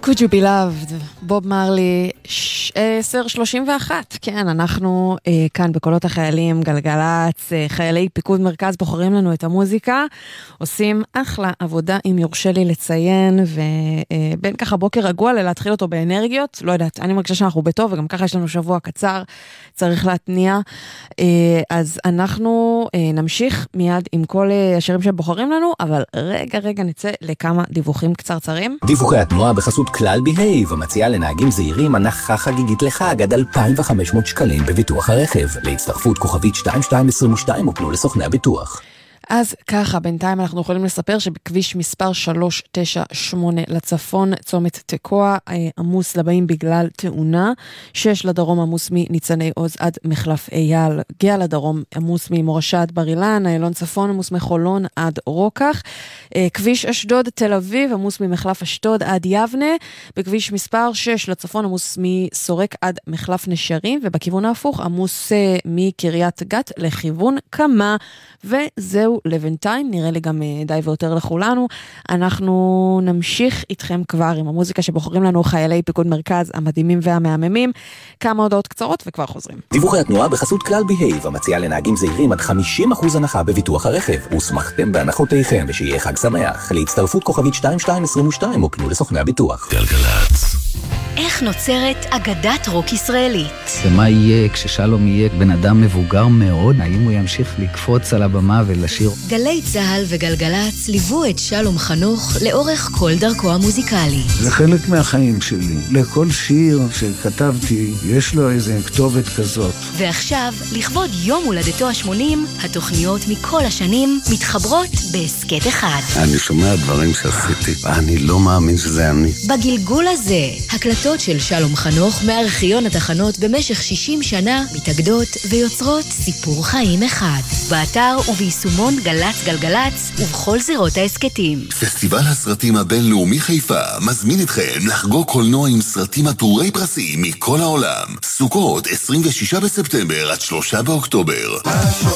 Could you be loved, בוב מרלי, 10:31, כן, אנחנו כאן בקולות החיילים, גלגלץ, חיילי פיקוד מרכז בוחרים לנו את המוזיקה, עושים אחלה עבודה, אם יורשה לי לציין, ובין ככה בוקר רגוע להתחיל אותו באנרגיות, לא יודעת, אני מרגישה שאנחנו בטוב, וגם ככה יש לנו שבוע קצר, צריך להתניע, אז אנחנו נמשיך מיד עם כל השירים שבוחרים לנו, אבל רגע נצא לכמה דיווחים קצרצרים. דיווחי התנועה בחסות כלל בהייב, המציעה לנהגים זהירים הנחה חגיגית לחג עד 2,500 שקלים בביטוח הרכב. להצטרפות כוכבית 2222 ופנו לסוכני הביטוח. אז ככה, בינתיים אנחנו יכולים לספר שבכביש מספר 398 לצפון, צומת תקוע, עמוס לבאים בגלל תאונה, 6 לדרום עמוס מניצני עוז עד מחלף אייל, גאה לדרום עמוס ממורשה עד בר אילן, איילון צפון עמוס מחולון עד רוקח, כביש אשדוד תל אביב עמוס ממחלף אשדוד עד יבנה, בכביש מספר 6 לצפון עמוס מסורק עד מחלף נשרים, ובכיוון ההפוך עמוס מקריית גת לכיוון קמה, וזהו לבינתיים, נראה לי גם די ויותר לכולנו. אנחנו נמשיך איתכם כבר עם המוזיקה שבוחרים לנו חיילי פיקוד מרכז המדהימים והמהממים. כמה הודעות קצרות וכבר חוזרים. דיווחי התנועה בחסות כלל בהייב, המציעה לנהגים זהירים עד 50% הנחה בביטוח הרכב. וסמכתם בהנחותיכם ושיהיה חג שמח. להצטרפות כוכבית 2222 ופנו לסוכני הביטוח. גלגלץ. איך נוצרת אגדת רוק ישראלית? ומה יהיה כששלום יהיה בן אדם מבוגר מאוד? האם הוא ימשיך לקפוץ על הבמה ולשיר? גלי צהל וגלגלץ ליוו את שלום חנוך לאורך כל דרכו המוזיקלי. זה חלק מהחיים שלי. לכל שיר שכתבתי יש לו איזה כתובת כזאת. ועכשיו, לכבוד יום הולדתו ה-80, התוכניות מכל השנים מתחברות בהסקט אחד. אני שומע דברים שעשיתי, אני לא מאמין שזה אני. בגלגול הזה, הקלטות של שלום חנוך מארכיון התחנות במשך 60 שנה מתאגדות ויוצרות סיפור חיים אחד. באתר וביישומון גלץ גלגלץ ובכל זירות העסקתים. פסטיבל הסרטים הבינלאומי חיפה מזמין אתכם לחגוג קולנוע עם סרטים עטורי פרסים מכל העולם. סוכות 26 בספטמבר עד 3 באוקטובר.